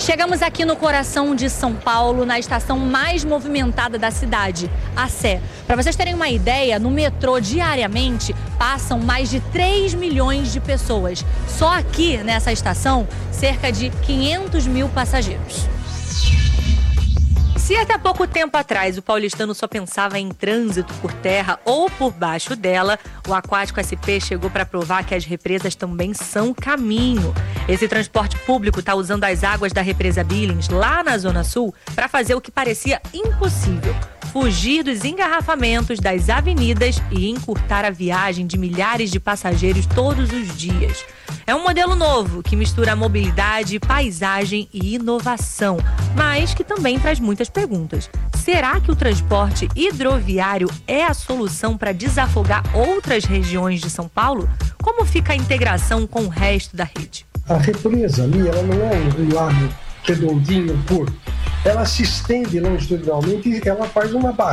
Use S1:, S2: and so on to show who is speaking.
S1: Chegamos aqui no coração de São Paulo, na estação mais movimentada da cidade, a Sé. Para vocês terem uma ideia, no metrô diariamente passam mais de 3 milhões de pessoas. Só aqui nessa estação, cerca de 500 mil passageiros. Se até pouco tempo atrás o paulistano só pensava em trânsito por terra ou por baixo dela, o Aquático SP chegou para provar que as represas também são caminho. Esse transporte público está usando as águas da represa Billings, lá na Zona Sul, para fazer o que parecia impossível: fugir dos engarrafamentos das avenidas e encurtar a viagem de milhares de passageiros todos os dias. É um modelo novo que mistura mobilidade, paisagem e inovação, mas que também traz muitas perguntas. Será que o transporte hidroviário é a solução para desafogar outras regiões de São Paulo? Como fica a integração com o resto da rede?
S2: A represa ali, ela não é um lago redondinho, curto. Ela se estende longitudinalmente e ela faz uma barreira.